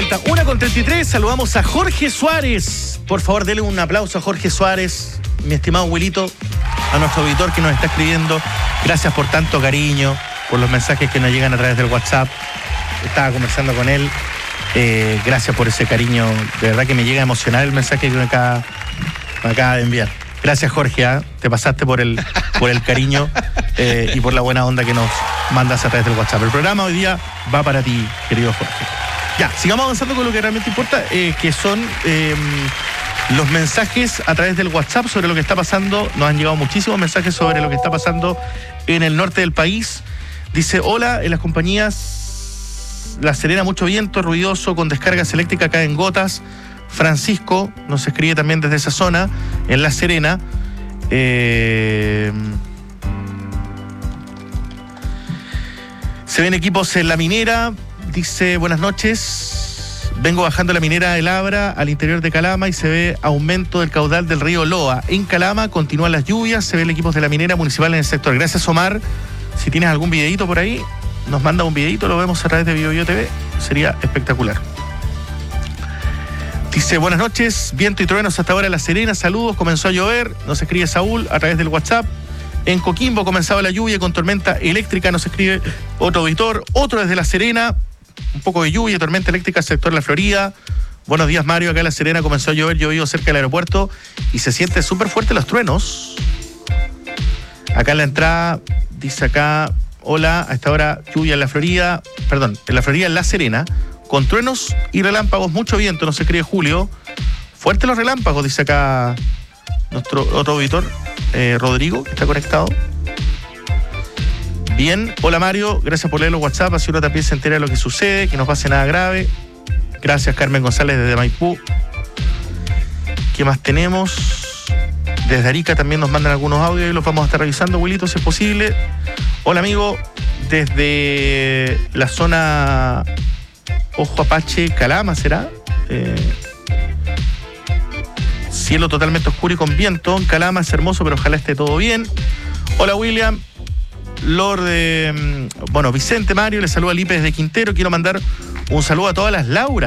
falta 1:33. Saludamos a Jorge Suárez. Por favor, denle un aplauso a Jorge Suárez, mi estimado abuelito, a nuestro auditor que nos está escribiendo. Gracias por tanto cariño, por los mensajes que nos llegan a través del WhatsApp. Estaba conversando con él. Gracias por ese cariño. De verdad que me llega a emocionar el mensaje que me acaba de enviar. Gracias, Jorge, te pasaste por el cariño y por la buena onda que nos mandas a través del WhatsApp. El programa hoy día va para ti, querido Jorge. Ya, sigamos avanzando con lo que realmente importa, que son los mensajes a través del WhatsApp sobre lo que está pasando. Nos han llegado muchísimos mensajes sobre lo que está pasando en el norte del país. Dice, hola, en las compañías La Serena, mucho viento, ruidoso, con descargas eléctricas acá en Gotas. Francisco nos escribe también desde esa zona, en La Serena. Se ven equipos en La Minera. Dice, buenas noches. Vengo bajando la minera El Abra al interior de Calama y se ve aumento del caudal del río Loa. En Calama continúan las lluvias, se ven equipos de la minera municipal en el sector. Gracias, Omar. Si tienes algún videíto por ahí, nos manda un videíto, lo vemos a través de BioBio TV. Sería espectacular. Dice, buenas noches, viento y truenos hasta ahora en La Serena, saludos, comenzó a llover, nos escribe Saúl a través del WhatsApp. En Coquimbo comenzaba la lluvia con tormenta eléctrica, nos escribe otro auditor. Otro desde La Serena, un poco de lluvia, tormenta eléctrica, sector La Florida. Buenos días, Mario, acá en La Serena comenzó a llover, yo vivo cerca del aeropuerto y se siente súper fuerte los truenos. Acá en la entrada, dice acá, hola, a esta hora lluvia en La Florida, en La Florida, en La Serena, con truenos y relámpagos, mucho viento, nos escribe Julio. Fuertes los relámpagos, dice acá nuestro otro auditor, Rodrigo, que está conectado. Bien, hola Mario, gracias por leer los WhatsApp, así uno también se entera de lo que sucede, que no pase nada grave. Gracias, Carmen González desde Maipú. ¿Qué más tenemos? Desde Arica también nos mandan algunos audios y los vamos a estar revisando, Wilito, si es posible. Hola amigo, desde la zona Ojo Apache, Calama, ¿será? Cielo totalmente oscuro y con viento. En Calama es hermoso, pero ojalá esté todo bien. Hola William, Lord Vicente, Mario, le saluda a Lipe desde Quintero. Quiero mandar un saludo a todas las Lauras